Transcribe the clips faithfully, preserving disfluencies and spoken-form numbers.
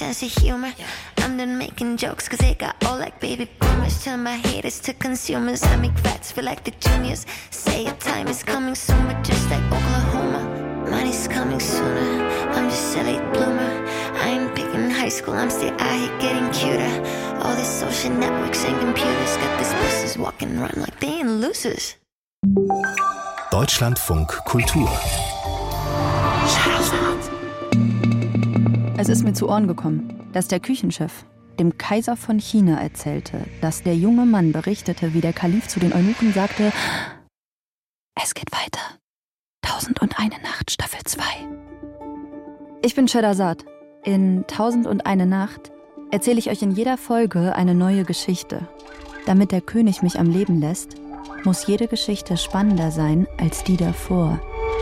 sense of humor. I'm done making jokes cause they got old like baby boomers. Turn my haters to consumers. I make vets feel like the juniors. Say your time is coming soon, but just like Oklahoma, money's coming sooner. I'm just a late bloomer. I ain't picking high school, I'm still out here getting cuter. All these social networks and computers got these pussies walking around like they ain't losers. Deutschlandfunk Kultur. Es ist mir zu Ohren gekommen, dass der Küchenchef dem Kaiser von China erzählte, dass der junge Mann berichtete, wie der Kalif zu den Eunuchen sagte: Es geht weiter. Tausend und eine Nacht, Staffel zwei. Ich bin Scheherazad. In Tausend und eine Nacht erzähle ich euch in jeder Folge eine neue Geschichte. Damit der König mich am Leben lässt, muss jede Geschichte spannender sein als die davor.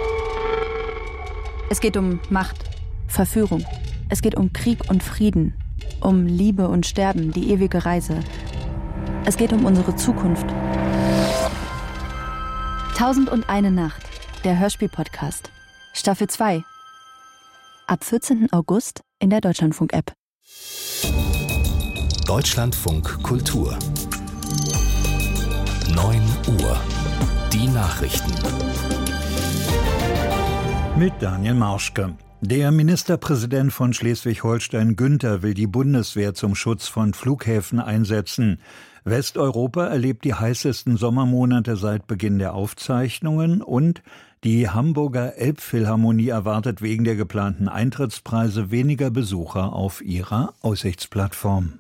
Es geht um Macht, Verführung. Es geht um Krieg und Frieden, um Liebe und Sterben, die ewige Reise. Es geht um unsere Zukunft. Tausend und eine Nacht, der Hörspiel-Podcast. Staffel zwei. Ab vierzehnten August in der Deutschlandfunk-App. Deutschlandfunk Kultur. neun Uhr. Die Nachrichten. Mit Daniel Marschke. Der Ministerpräsident von Schleswig-Holstein Günther will die Bundeswehr zum Schutz von Flughäfen einsetzen. Westeuropa erlebt die heißesten Sommermonate seit Beginn der Aufzeichnungen und die Hamburger Elbphilharmonie erwartet wegen der geplanten Eintrittspreise weniger Besucher auf ihrer Aussichtsplattform.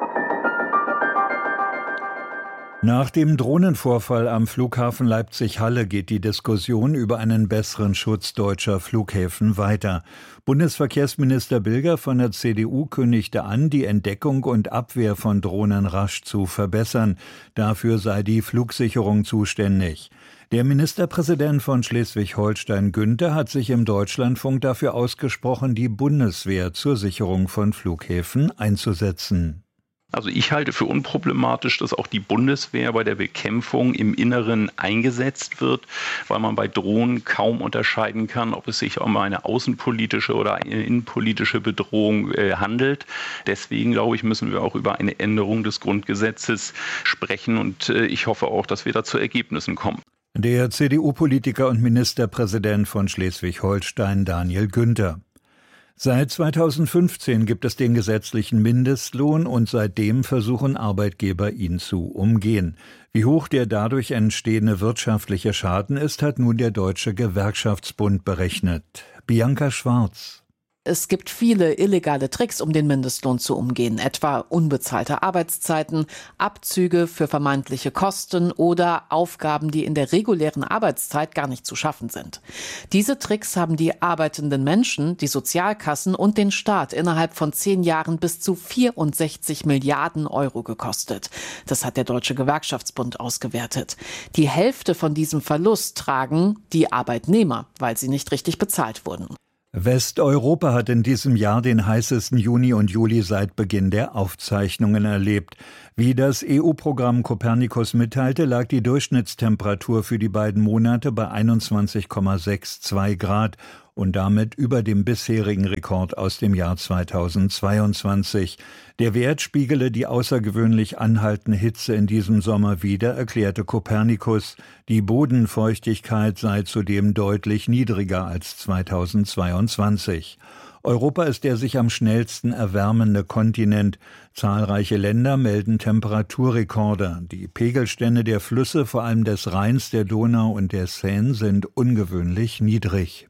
Nach dem Drohnenvorfall am Flughafen Leipzig-Halle geht die Diskussion über einen besseren Schutz deutscher Flughäfen weiter. Bundesverkehrsminister Bilger von der C D U kündigte an, die Entdeckung und Abwehr von Drohnen rasch zu verbessern. Dafür sei die Flugsicherung zuständig. Der Ministerpräsident von Schleswig-Holstein Günther hat sich im Deutschlandfunk dafür ausgesprochen, die Bundeswehr zur Sicherung von Flughäfen einzusetzen. Also ich halte für unproblematisch, dass auch die Bundeswehr bei der Bekämpfung im Inneren eingesetzt wird, weil man bei Drohnen kaum unterscheiden kann, ob es sich um eine außenpolitische oder eine innenpolitische Bedrohung äh, handelt. Deswegen, glaube ich, müssen wir auch über eine Änderung des Grundgesetzes sprechen und äh, ich hoffe auch, dass wir da zu Ergebnissen kommen. Der C D U-Politiker und Ministerpräsident von Schleswig-Holstein Daniel Günther. Seit zweitausendfünfzehn gibt es den gesetzlichen Mindestlohn und seitdem versuchen Arbeitgeber, ihn zu umgehen. Wie hoch der dadurch entstehende wirtschaftliche Schaden ist, hat nun der Deutsche Gewerkschaftsbund berechnet. Bianca Schwarz. Es gibt viele illegale Tricks, um den Mindestlohn zu umgehen, etwa unbezahlte Arbeitszeiten, Abzüge für vermeintliche Kosten oder Aufgaben, die in der regulären Arbeitszeit gar nicht zu schaffen sind. Diese Tricks haben die arbeitenden Menschen, die Sozialkassen und den Staat innerhalb von zehn Jahren bis zu vierundsechzig Milliarden Euro gekostet. Das hat der Deutsche Gewerkschaftsbund ausgewertet. Die Hälfte von diesem Verlust tragen die Arbeitnehmer, weil sie nicht richtig bezahlt wurden. Westeuropa hat in diesem Jahr den heißesten Juni und Juli seit Beginn der Aufzeichnungen erlebt. Wie das E U-Programm Copernicus mitteilte, lag die Durchschnittstemperatur für die beiden Monate bei einundzwanzig Komma zweiundsechzig Grad und damit über dem bisherigen Rekord aus dem Jahr zweitausendzweiundzwanzig. Der Wert spiegele die außergewöhnlich anhaltende Hitze in diesem Sommer wider, erklärte Copernicus. Die Bodenfeuchtigkeit sei zudem deutlich niedriger als zweitausendzweiundzwanzig. Europa ist der sich am schnellsten erwärmende Kontinent. Zahlreiche Länder melden Temperaturrekorde. Die Pegelstände der Flüsse, vor allem des Rheins, der Donau und der Seine, sind ungewöhnlich niedrig.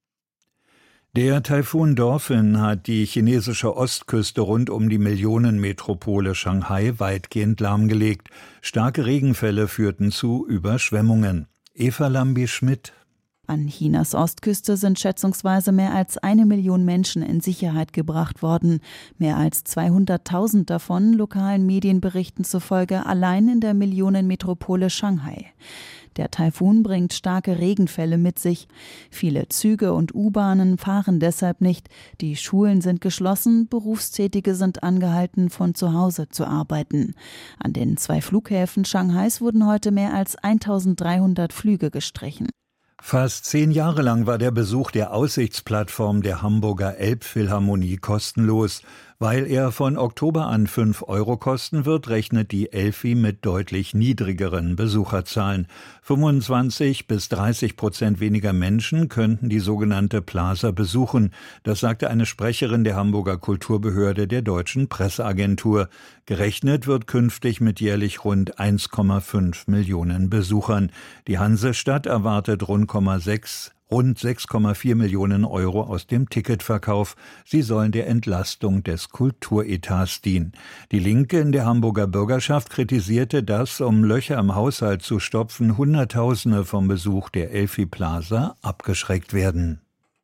Der Taifun Dorphin hat die chinesische Ostküste rund um die Millionenmetropole Shanghai weitgehend lahmgelegt. Starke Regenfälle führten zu Überschwemmungen. Eva Lambi-Schmidt. An Chinas Ostküste sind schätzungsweise mehr als eine Million Menschen in Sicherheit gebracht worden. Mehr als zweihunderttausend davon, lokalen Medienberichten zufolge, allein in der Millionenmetropole Shanghai. Der Taifun bringt starke Regenfälle mit sich. Viele Züge und U-Bahnen fahren deshalb nicht. Die Schulen sind geschlossen, Berufstätige sind angehalten, von zu Hause zu arbeiten. An den zwei Flughäfen Shanghais wurden heute mehr als eintausenddreihundert Flüge gestrichen. Fast zehn Jahre lang war der Besuch der Aussichtsplattform der Hamburger Elbphilharmonie kostenlos. Weil er von Oktober an fünf Euro kosten wird, rechnet die Elfi mit deutlich niedrigeren Besucherzahlen. fünfundzwanzig bis dreißig Prozent weniger Menschen könnten die sogenannte Plaza besuchen. Das sagte eine Sprecherin der Hamburger Kulturbehörde der Deutschen Presseagentur. Gerechnet wird künftig mit jährlich rund eins Komma fünf Millionen Besuchern. Die Hansestadt erwartet rund sechs Rund sechs Komma vier Millionen Euro aus dem Ticketverkauf. Sie sollen der Entlastung des Kulturetats dienen. Die Linke in der Hamburger Bürgerschaft kritisierte, dass, um Löcher im Haushalt zu stopfen, Hunderttausende vom Besuch der Elfi Plaza abgeschreckt werden.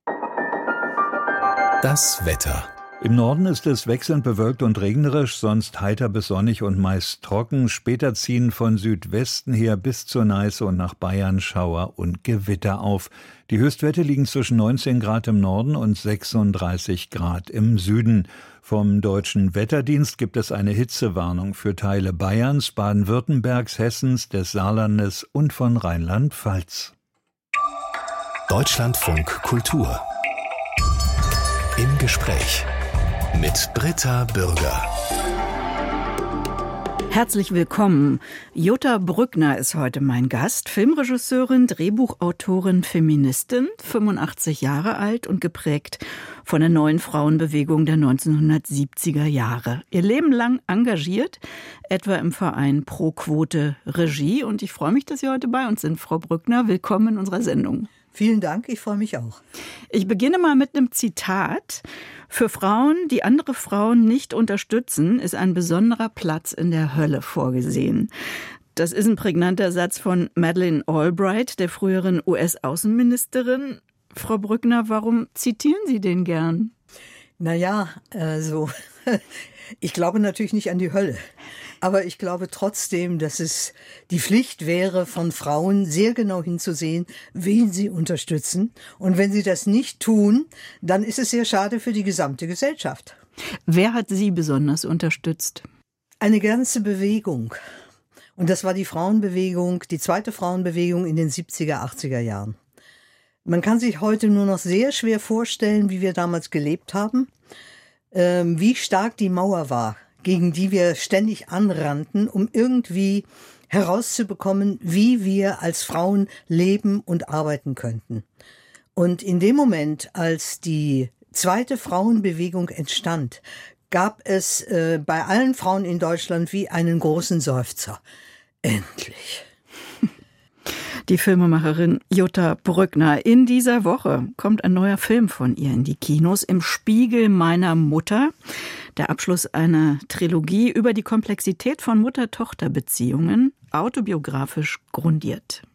Das Wetter. Im Norden ist es wechselnd bewölkt und regnerisch, sonst heiter bis sonnig und meist trocken. Später ziehen von Südwesten her bis zur Neiße und nach Bayern Schauer und Gewitter auf. Die Höchstwerte liegen zwischen neunzehn Grad im Norden und sechsunddreißig Grad im Süden. Vom Deutschen Wetterdienst gibt es eine Hitzewarnung für Teile Bayerns, Baden-Württembergs, Hessens, des Saarlandes und von Rheinland-Pfalz. Deutschlandfunk Kultur. Im Gespräch mit Britta Bürger. Herzlich willkommen. Jutta Brückner ist heute mein Gast, Filmregisseurin, Drehbuchautorin, Feministin, fünfundachtzig Jahre alt und geprägt von der neuen Frauenbewegung der neunzehnhundertsiebziger Jahre. Ihr Leben lang engagiert, etwa im Verein Pro Quote Regie. Und ich freue mich, dass Sie heute bei uns sind, Frau Brückner. Willkommen in unserer Sendung. Vielen Dank, ich freue mich auch. Ich beginne mal mit einem Zitat. Für Frauen, die andere Frauen nicht unterstützen, ist ein besonderer Platz in der Hölle vorgesehen. Das ist ein prägnanter Satz von Madeleine Albright, der früheren U S-Außenministerin. Frau Brückner, warum zitieren Sie den gern? Naja, also, ich glaube natürlich nicht an die Hölle. Aber ich glaube trotzdem, dass es die Pflicht wäre, von Frauen sehr genau hinzusehen, wen sie unterstützen. Und wenn sie das nicht tun, dann ist es sehr schade für die gesamte Gesellschaft. Wer hat Sie besonders unterstützt? Eine ganze Bewegung. Und das war die Frauenbewegung, die zweite Frauenbewegung in den siebziger, achtziger Jahren. Man kann sich heute nur noch sehr schwer vorstellen, wie wir damals gelebt haben, ähm, wie stark die Mauer war, gegen die wir ständig anrannten, um irgendwie herauszubekommen, wie wir als Frauen leben und arbeiten könnten. Und in dem Moment, als die zweite Frauenbewegung entstand, gab es äh, bei allen Frauen in Deutschland wie einen großen Seufzer. Endlich. Die Filmemacherin Jutta Brückner. In dieser Woche kommt ein neuer Film von ihr in die Kinos, Im Spiegel meiner Mutter. Der Abschluss einer Trilogie über die Komplexität von Mutter-Tochter-Beziehungen, autobiografisch grundiert.